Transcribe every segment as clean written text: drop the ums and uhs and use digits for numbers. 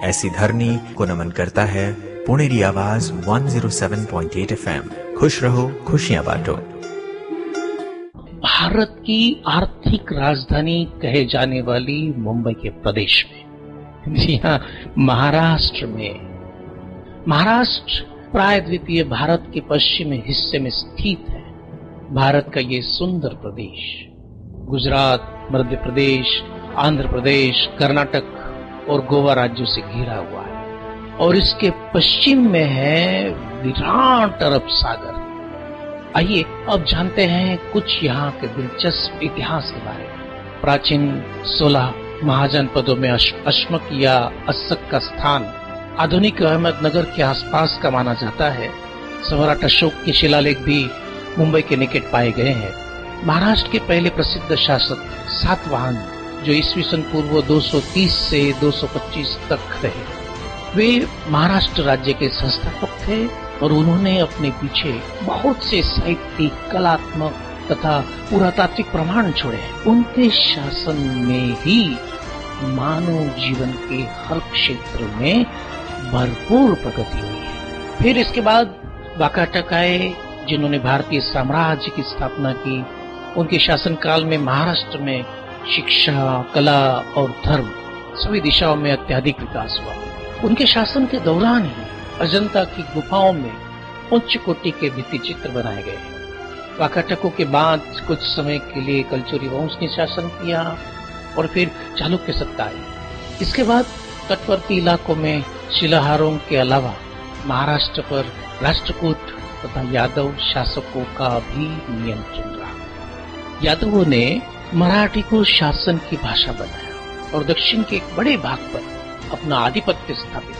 ऐसी धरनी को नमन करता है पुणेरी आवाज 107.8 FM। खुश रहो, खुशियां बांटो। भारत की आर्थिक राजधानी कहे जाने वाली मुंबई के प्रदेश में, जी हाँ, महाराष्ट्र में, महाराष्ट्र प्रायद्वीपीय भारत के पश्चिमी हिस्से में स्थित है। भारत का ये सुंदर प्रदेश गुजरात, मध्य प्रदेश, आंध्र प्रदेश, कर्नाटक और गोवा राज्यों से घिरा हुआ है और इसके पश्चिम में है विराट अरब सागर। आइए अब जानते हैं कुछ यहाँ के दिलचस्प इतिहास के बारे में। प्राचीन 16 महाजनपदों में अशमक या अस्सक का स्थान आधुनिक अहमदनगर के आसपास का माना जाता है। सम्राट अशोक के शिलालेख भी मुंबई के निकट पाए गए हैं। महाराष्ट्र के पहले प्रसिद्ध शासक सातवाहन, जो ईस्वी सन पूर्व 230 से 225 तक रहे, वे महाराष्ट्र राज्य के संस्थापक थे और उन्होंने अपने पीछे बहुत से साहित्यिक, कलात्मक तथा पुरातात्विक प्रमाण छोड़े हैं। उनके शासन में ही मानव जीवन के हर क्षेत्र में भरपूर प्रगति हुई है। फिर इसके बाद वाकाटक आए, जिन्होंने भारतीय साम्राज्य की स्थापना की। उनके शासनकाल में महाराष्ट्र में शिक्षा, कला और धर्म सभी दिशाओं में अत्यधिक विकास हुआ। उनके शासन के दौरान ही अजंता की गुफाओं में उच्च कोटि के भित्ति चित्र बनाए गए। वाकाटकों के बाद कुछ समय के लिए कलचुरी वंश ने शासन किया और फिर चालुक्य सत्ता आई। इसके बाद तटवर्ती इलाकों में शिलाहारों के अलावा महाराष्ट्र पर राष्ट्रकूट तथा यादव शासकों का भी नियंत्रण रहा। यादवों ने मराठी को शासन की भाषा बनाया और दक्षिण के एक बड़े भाग पर अपना आधिपत्य स्थापित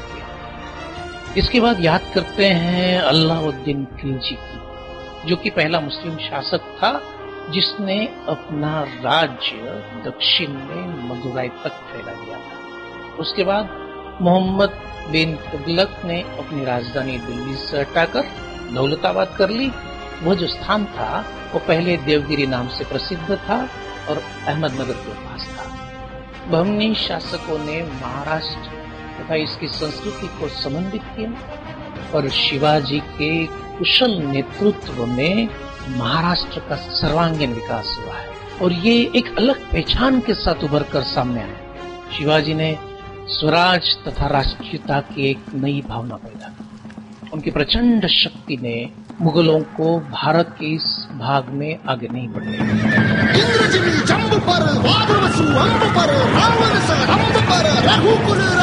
किया। इसके बाद याद करते हैं अलाउद्दीन खिलजी की, जो कि पहला मुस्लिम शासक था जिसने अपना राज्य दक्षिण में मदुराई तक फैला दिया था। उसके बाद मोहम्मद बिन तुगलक ने अपनी राजधानी दिल्ली से हटाकर दौलताबाद कर ली। वह जो स्थान था वो पहले देवगिरी नाम से प्रसिद्ध था और अहमदनगर के पास था। बहमनी शासकों ने महाराष्ट्र तथा इसकी संस्कृति को समन्वित किया और शिवाजी के कुशल नेतृत्व में महाराष्ट्र का सर्वांगीण विकास हुआ है और ये एक अलग पहचान के साथ उभर कर सामने आया। शिवाजी ने स्वराज तथा राष्ट्रीयता की एक नई भावना पैदा की। उनकी प्रचंड शक्ति ने मुगलों को भारत के इस भाग में आगे नहीं बढ़ने दिया।